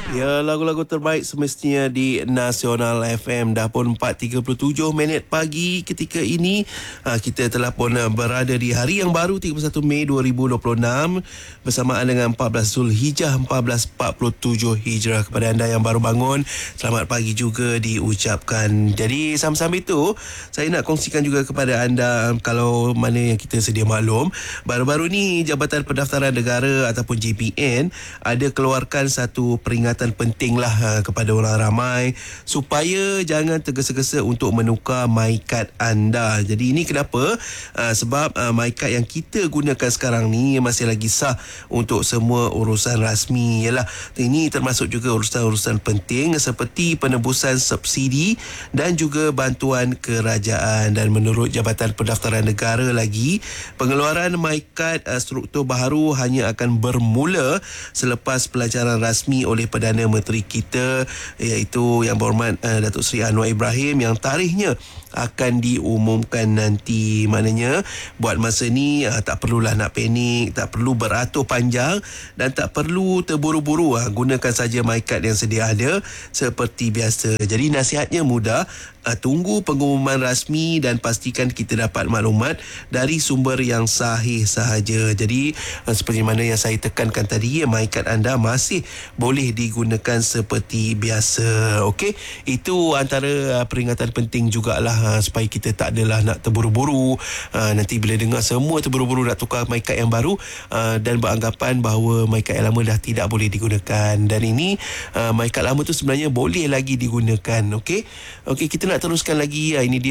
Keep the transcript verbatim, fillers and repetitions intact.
Ya, lagu-lagu terbaik semestinya di Nasional F M. Dah pun empat tiga puluh tujuh minit pagi ketika ini. Ha, kita telah pun uh, berada di hari yang baru tiga puluh satu Mei dua ribu dua puluh enam bersamaan dengan empat belas Zulhijjah seribu empat ratus empat puluh tujuh Hijrah. Kepada anda yang baru bangun, selamat pagi juga diucapkan. Jadi sama-sama itu, saya nak kongsikan juga kepada anda, kalau mana yang kita sedia maklum, baru-baru ni Jabatan Pendaftaran Negara ataupun J P N ada keluarkan satu peringatan penting lah ha, kepada orang ramai supaya jangan tergesa-gesa untuk menukar MyKad anda. Jadi ini kenapa? Ha, sebab ha, MyKad yang kita gunakan sekarang ni masih lagi sah untuk semua urusan rasmi. Yalah, ini termasuk juga urusan-urusan penting seperti penebusan subsidi dan juga bantuan kerajaan. Dan menurut Jabatan Pendaftaran Negara lagi, pengeluaran MyKad uh, struktur baharu hanya akan bermula selepas pelancaran rasmi oleh Perdana Menteri kita, iaitu Yang Berhormat uh, Datuk Seri Anwar Ibrahim, yang tarikhnya akan diumumkan nanti. Maknanya buat masa ni uh, tak perlulah nak panik, tak perlu beratur panjang dan tak perlu terburu-buru. uh, Gunakan saja MyKad yang sedia ada seperti biasa. Jadi nasihatnya mudah, uh, tunggu pengumuman rasmi dan pastikan kita dapat maklumat dari sumber yang sahih sahaja. Jadi uh, seperti mana yang saya tekankan tadi, MyKad anda masih boleh digunakan seperti biasa. Okey, itu antara uh, peringatan penting jugalah, uh, supaya kita tak adalah nak terburu-buru. Uh, nanti bila dengar semua terburu-buru nak tukar MyKad yang baru uh, dan beranggapan bahawa MyKad yang lama dah tidak boleh digunakan. Dan ini uh, MyKad lama tu sebenarnya boleh lagi digunakan. Okey, okey, kita nak teruskan lagi. Uh, ini dia